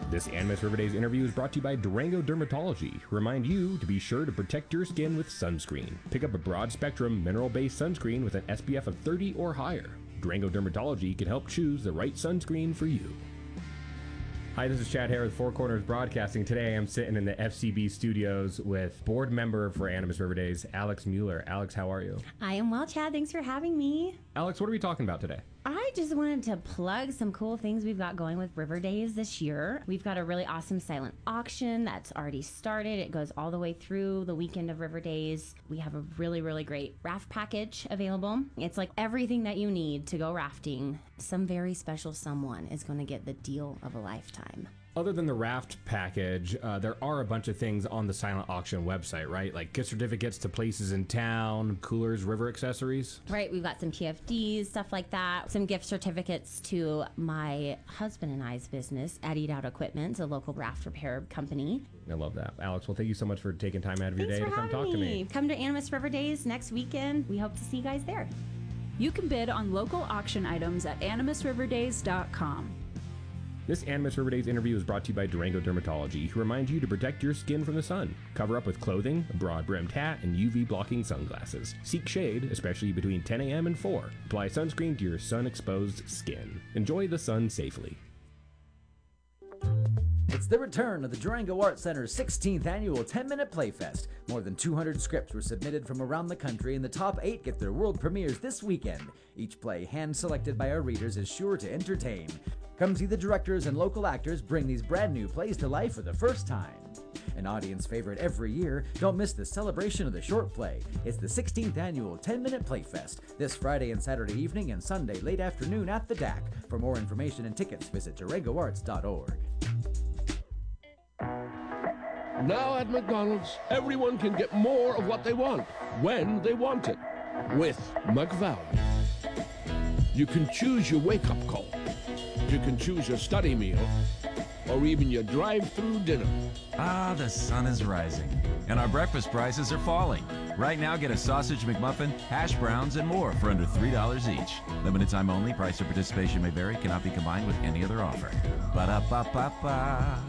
This Animus River Days interview is brought to you by Durango Dermatology, who remind you to be sure to protect your skin with sunscreen. Pick up a broad-spectrum, mineral-based sunscreen with an SPF of 30 or higher. Durango Dermatology can help choose the right sunscreen for you. Hi, this is Chad Hare with Four Corners Broadcasting. Today I'm sitting in the FCB studios with board member for Animus River Days, Alex Mueller. Alex, how are you? I am well, Chad. Thanks for having me. Alex, what are we talking about today? I just wanted to plug some cool things we've got going with River Days this year. We've got a really awesome silent auction that's already started. It goes all the way through the weekend of River Days. We have a really, really great raft package available. It's like everything that you need to go rafting. Some very special someone is going to get the deal of a lifetime. Other than the raft package, there are a bunch of things on the silent auction website, right? Like gift certificates to places in town, coolers, river accessories. Right, we've got some PFDs, stuff like that. Some gift certificates to my husband and I's business, Eddie Out Equipment, a local raft repair company. I love that. Alex, well, thank you so much for taking time out of your day to come talk to me. Come to Animus River Days next weekend. We hope to see you guys there. You can bid on local auction items at animusriverdays.com. This Animus River Days interview is brought to you by Durango Dermatology, who reminds you to protect your skin from the sun. Cover up with clothing, a broad-brimmed hat, and UV-blocking sunglasses. Seek shade, especially between 10 a.m. and 4. Apply sunscreen to your sun-exposed skin. Enjoy the sun safely. It's the return of the Durango Art Center's 16th annual 10-minute Playfest. More than 200 scripts were submitted from around the country, and the top 8 get their world premieres this weekend. Each play, hand-selected by our readers, is sure to entertain. Come see the directors and local actors bring these brand new plays to life for the first time. An audience favorite every year, don't miss the celebration of the short play. It's the 16th annual 10-minute Playfest, this Friday and Saturday evening and Sunday late afternoon at the DAC. For more information and tickets, visit DurangoArts.org. Now at McDonald's, everyone can get more of what they want, when they want it, with McValue. You can choose your wake-up call. You can choose your study meal, or even your drive-through dinner. Ah, the sun is rising, and our breakfast prices are falling. Right now, get a sausage McMuffin, hash browns, and more for under $3 each. Limited time only. Price or participation may vary. Cannot be combined with any other offer. Ba-da-ba-ba-ba.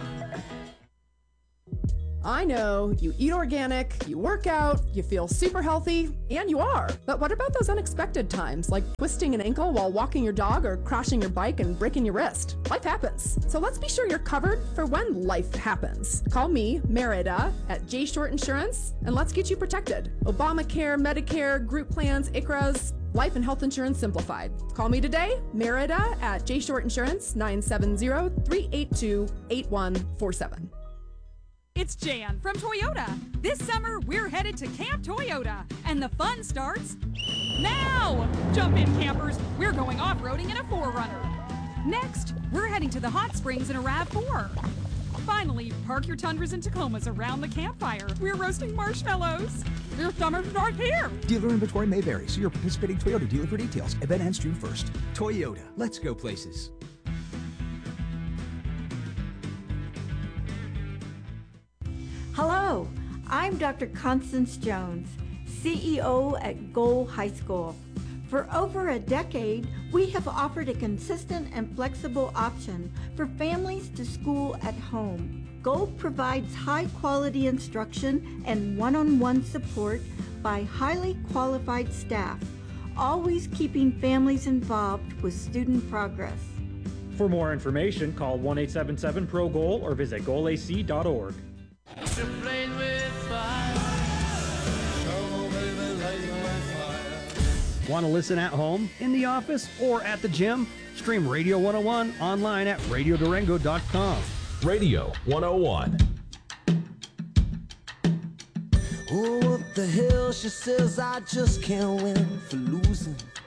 I know, you eat organic, you work out, you feel super healthy, and you are. But what about those unexpected times, like twisting an ankle while walking your dog or crashing your bike and breaking your wrist? Life happens. So let's be sure you're covered for when life happens. Call me, Merida, at J Short Insurance, and let's get you protected. Obamacare, Medicare, group plans, ICHRAs, life and health insurance simplified. Call me today, Merida, at J Short Insurance, 970-382-8147. It's Jan from Toyota. This summer, we're headed to Camp Toyota, and the fun starts now! Jump in, campers. We're going off-roading in a 4Runner. Next, we're heading to the hot springs in a RAV4. Finally, park your Tundras and Tacomas around the campfire. We're roasting marshmallows. Your summer starts here. Dealer inventory may vary. See your participating Toyota dealer for details. Event ends June 1st. Toyota. Let's go places. Hello, I'm Dr. Constance Jones, CEO at Goal High School. For over a decade, we have offered a consistent and flexible option for families to school at home. Goal provides high-quality instruction and one-on-one support by highly qualified staff, always keeping families involved with student progress. For more information, call 1-877-PRO-GOAL or visit goalac.org. Want to listen at home, in the office, or at the gym? Stream Radio 101 online at radiodurango.com. Radio 101. Oh, up the hill, she says I just can't win for losing.